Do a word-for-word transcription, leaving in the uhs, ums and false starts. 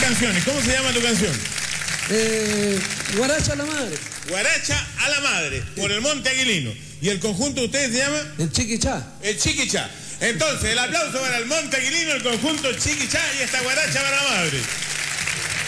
canciones. ¿Cómo se llama tu canción? Eh, Guaracha a la Madre. Guaracha a la Madre, por el Monte Aguilino. ¿Y el conjunto de ustedes se llama? El Chiquichá. El Chiquichá. Entonces, el aplauso para el Monte Aguilino, el conjunto Chiquichá y esta Guaracha para la Madre.